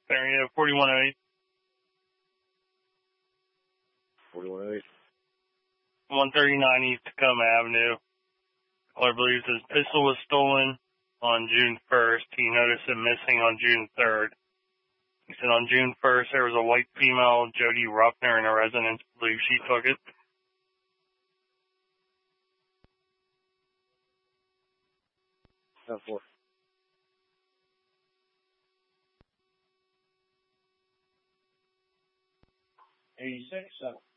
area 4108. 4108. 139 East Tacoma Avenue. Caller believes his pistol was stolen on June 1st. He noticed it missing on June 3rd. He said on June 1st there was a white female, Jody Ruffner, in a residence. Believes she took it. That's 4. $86,